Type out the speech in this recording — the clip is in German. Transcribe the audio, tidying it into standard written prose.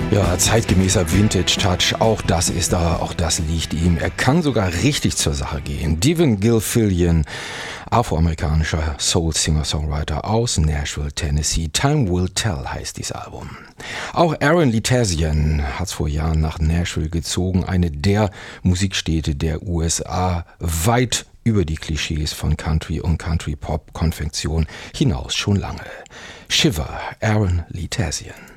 Ja, zeitgemäßer Vintage-Touch, auch das ist da, auch das liegt ihm. Er kann sogar richtig zur Sache gehen. Devin Gilfillian, afroamerikanischer Soul-Singer-Songwriter aus Nashville, Tennessee. Time Will Tell heißt dieses Album. Auch Aaron Litazian hat vor Jahren nach Nashville gezogen, eine der Musikstädte der USA, weit über die Klischees von Country und Country-Pop-Konfektion hinaus schon lange. Shiver, Aaron Litazian.